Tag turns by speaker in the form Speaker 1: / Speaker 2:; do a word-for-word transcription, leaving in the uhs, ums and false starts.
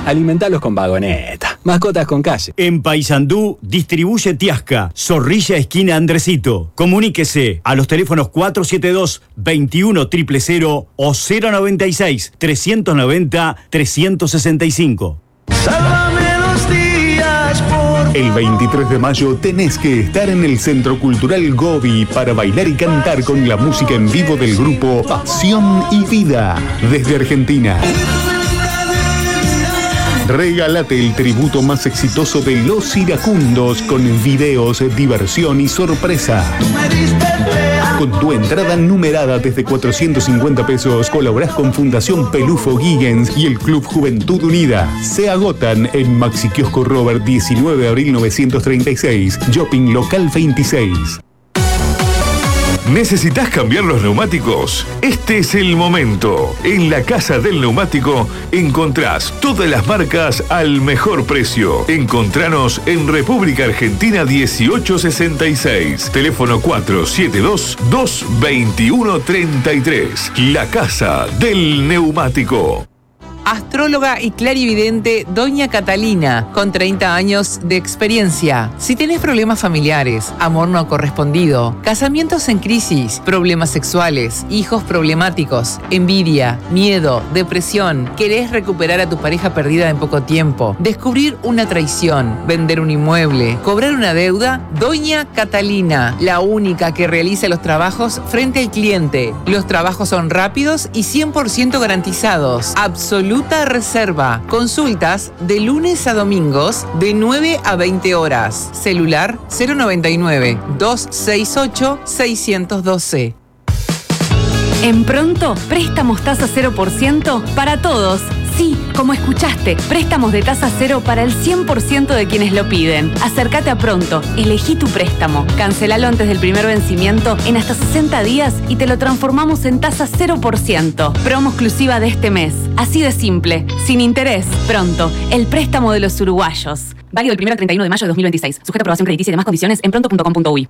Speaker 1: Alimentalos con Vagoneta. Mascotas con calle.
Speaker 2: En Paysandú distribuye Tiasca, Zorrilla esquina Andresito. Comuníquese a los teléfonos cuatro siete dos, veintiuno cero cero cero o cero noventa y seis, trescientos noventa, trescientos sesenta y cinco.
Speaker 3: Sálvame los días por...
Speaker 4: El veintitrés de mayo tenés que estar en el Centro Cultural Gobi para bailar y cantar con la música en vivo del grupo Pasión y Vida desde Argentina. Regálate el tributo más exitoso de Los Iracundos con videos, diversión y sorpresa. Con tu entrada numerada desde cuatrocientos cincuenta pesos, colaborás con Fundación Pelufo Gigens y el Club Juventud Unida. Se agotan en Maxi Kiosco Robert, diecinueve de abril novecientos treinta y seis, Shopping Local veintiséis.
Speaker 5: ¿Necesitas cambiar los neumáticos? Este es el momento. En la Casa del Neumático encontrás todas las marcas al mejor precio. Encontranos en República Argentina dieciocho sesenta y seis. Teléfono cuatro siete dos, dos dos uno tres tres. La Casa del Neumático.
Speaker 6: Astróloga y clarividente Doña Catalina, con treinta años de experiencia. Si tenés problemas familiares, amor no correspondido, casamientos en crisis, problemas sexuales, hijos problemáticos, envidia, miedo, depresión, querés recuperar a tu pareja perdida en poco tiempo, descubrir una traición, vender un inmueble, cobrar una deuda, Doña Catalina, la única que realiza los trabajos frente al cliente. Los trabajos son rápidos y cien por ciento garantizados. Absolutamente reserva. Consultas de lunes a domingos de nueve a veinte horas. Celular cero noventa y nueve, doscientos sesenta y ocho, seiscientos doce.
Speaker 7: En Pronto, préstamos tasa cero por ciento para todos. Sí, como escuchaste, préstamos de tasa cero para el cien por ciento de quienes lo piden. Acércate a Pronto, elegí tu préstamo, cancelalo antes del primer vencimiento en hasta sesenta días y te lo transformamos en tasa cero por ciento. Promo exclusiva de este mes. Así de simple, sin interés. Pronto, el préstamo de los uruguayos. Válido del primero al treinta y uno de mayo de dos mil veintiséis. Sujeto a aprobación crediticia y demás condiciones en pronto punto com punto uy.